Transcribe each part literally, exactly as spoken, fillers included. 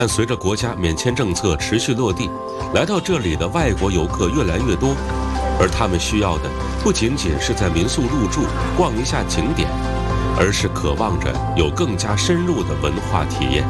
但随着国家免签政策持续落地，来到这里的外国游客越来越多，而他们需要的不仅仅是在民宿入住、逛一下景点，而是渴望着有更加深入的文化体验。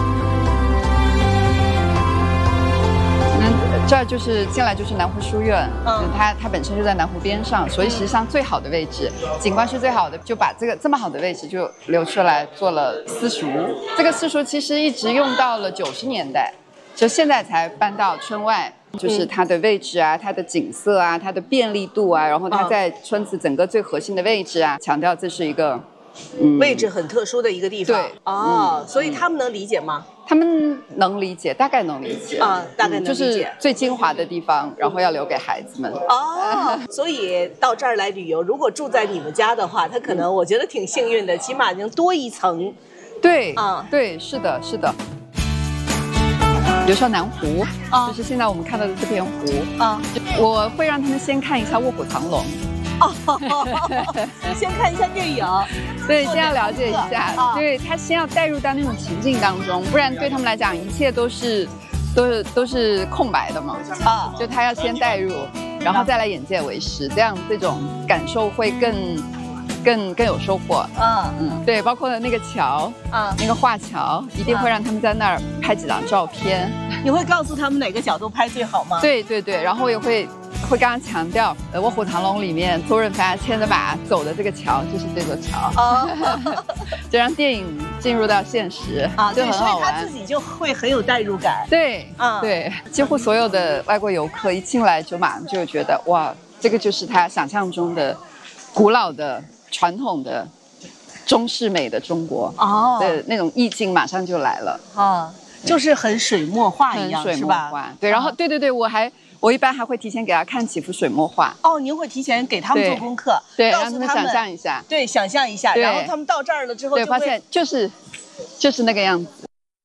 这儿就是进来就是南湖书院，嗯，它它本身就在南湖边上，所以实际上最好的位置，景观是最好的，就把这个这么好的位置就留出来做了私塾。这个私塾其实一直用到了九十年代，就现在才搬到村外，就是它的位置啊，它的景色啊，它的便利度啊，然后它在村子整个最核心的位置啊，强调这是一个。 嗯、位置很特殊的一个地方， 对哦、嗯，所以他们能理解吗？ 他们能理解，大概能理解啊，大概能理解， 就是最精华的地方，然后要留给孩子们。 哦，所以到这儿来旅游，如果住在你们家的话，他可能我觉得挺幸运的，起码能多一层。 对，啊，对，是的，是的。比如说南湖，啊，就是现在我们看到的这片湖，啊，我会让他们先看一下《卧虎藏龙》。 哦，先看一下电影， 对，先要了解一下，啊、对他先要带入到那种情境当中，不然对他们来讲，一切都是都是都是空白的嘛。啊，就他要先带入，然后再来眼见为实，这样这种感受会更更更有收获。嗯嗯，对，包括那个桥，啊，那个画桥，一定会让他们在那儿拍几张照片。 你会告诉他们哪个角度拍最好吗？ 对对对，然后我也会。会刚刚强调，呃，《卧虎藏龙》里面周润发牵着马走的这个桥就是这座桥，哦、就让电影进入到现实啊，就很好玩。 所以他自己就会很有代入感。 对，啊，对，几乎所有的外国游客一进来就马上就觉得，哇，这个就是他想象中的古老的、传统的、中式美的中国哦的那种意境，马上就来了。啊， 就是很水墨画一样， 水墨画。对，然后对对对，我还。我一般还会提前给他看几幅水墨画。 哦，您会提前给他们做功课， 对，让他们想象一下， 对，想象一下，然后他们到这儿了之后， 对，发现就是就是那个样子。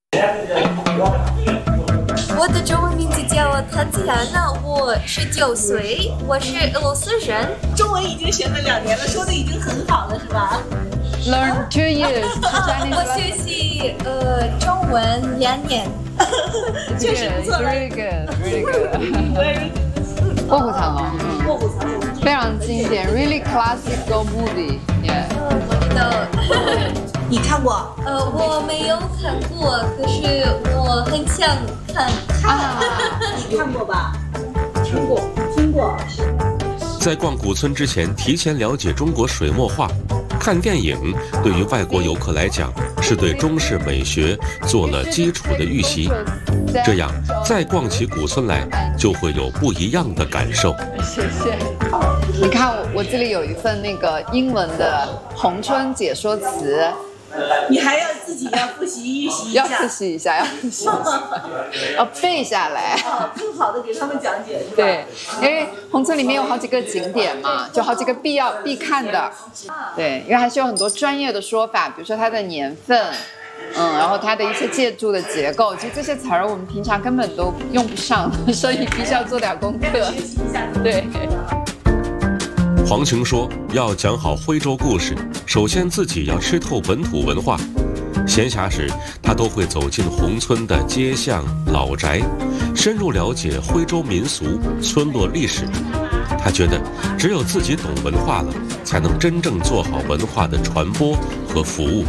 我的中文名字叫塔吉亚娜，我十九岁，我是俄罗斯人。 中文已经学了两年了，说的已经很好了，是吧 ？Learn two years. 我学习呃中文两年。 确实不错 ，very good, very good。卧虎藏龙， 卧虎藏龙非常经典 ，really classical movie。Yeah。 我知道。 你看过？ 呃，我没有看过，可是我很想看。 啊，你看过吧？听过，听过。 在逛古村之前，提前了解中国水墨画。看电影对于外国游客来讲，是对中式美学做了基础的预习，这样再逛起古村来，就会有不一样的感受。 谢谢。你看我，我这里有一份那个英文的红春解说词。 你还要自己要复习预习一下， 要复习一下，要复习一下，要背下来， 更好的给他们讲解。 对，因为红村里面有好几个景点嘛，就好几个必要必看的。对，因为还是有很多专业的说法，比如说它的年份，嗯，然后它的一些建筑的结构，其实这些词儿我们平常根本都用不上，所以必须要做点功课。 学习一下。 对。 黄晴说，要讲好徽州故事，首先自己要吃透本土文化。闲暇时，他都会走进宏村的街巷老宅，深入了解徽州民俗、村落历史。他觉得，只有自己懂文化了，才能真正做好文化的传播和服务。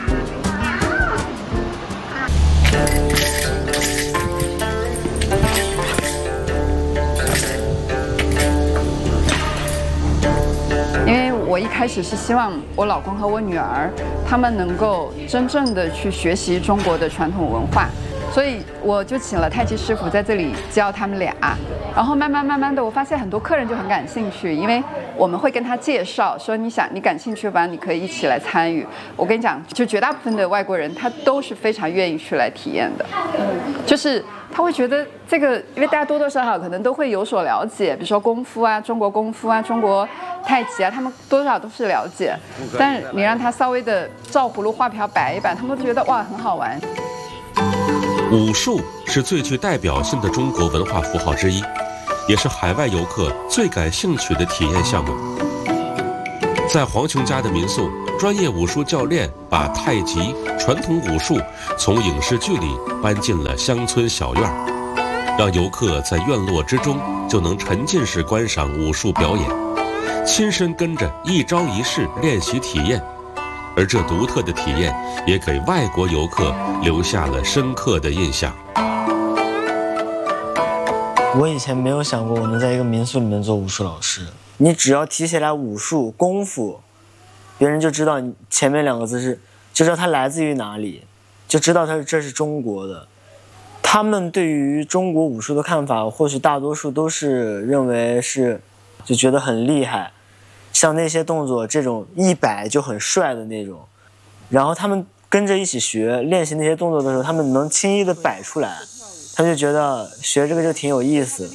我一开始是希望我老公和我女儿，他们能够真正的去学习中国的传统文化，所以我就请了太极师傅在这里教他们俩。然后慢慢慢慢的，我发现很多客人就很感兴趣，因为我们会跟他介绍说，你想你感兴趣吧，你可以一起来参与。我跟你讲，就绝大部分的外国人，他都是非常愿意去来体验的，嗯，就是他会觉得这个，因为大家多多少少可能都会有所了解，比如说功夫啊，中国功夫啊，中国太极啊，他们多少都是了解，但是你让他稍微的照葫芦画瓢摆一摆，他们都觉得哇很好玩。 武术是最具代表性的中国文化符号之一，也是海外游客最感兴趣的体验项目。 在黄琼家的民宿，专业武术教练把太极传统武术从影视剧里搬进了乡村小院，让游客在院落之中就能沉浸式观赏武术表演，亲身跟着一招一式练习体验。而这独特的体验也给外国游客留下了深刻的印象。 我以前没有想过我能在一个民宿里面做武术老师。你只要提起来武术功夫，别人就知道你前面两个字是，就知道它来自于哪里，就知道它这是中国的。他们对于中国武术的看法，或许大多数都是认为是，就觉得很厉害，像那些动作这种一摆就很帅的那种。然后他们跟着一起学练习那些动作的时候，他们能轻易的摆出来，他们就觉得学这个就挺有意思。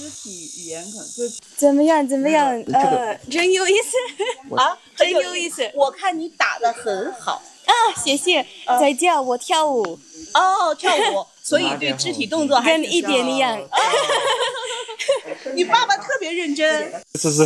怎么样？怎么样？ 呃， 真有意思啊， 真有意思。 我看你打得很好啊，谢谢。 呃、 在教我跳舞。 哦，跳舞，所以对肢体动作还跟一点一样。 你爸爸特别认真。 这是